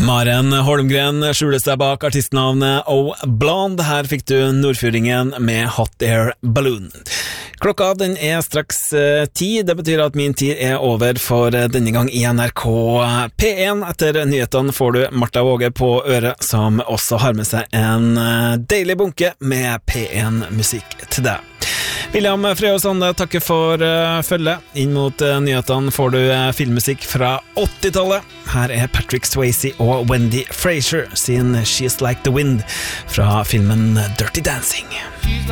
Maren Holmgren skjuler seg bak artistnavnet O Blonde. Her fikk du Nordfjordingen med Hot Air Balloon. Klokka den er straks 10. Det betyr at min tid er over for denne gang i NRK P1. Etter nyhetene får du Martha Våge på øret, som også har med seg en deilig bunke med P1-musikk til deg. William Frøy og Sande takker for følget. Inn mot nyhetene får du filmmusikk fra 80-tallet. Her er Patrick Swayze og Wendy Frazier sin She's Like the Wind fra filmen Dirty Dancing.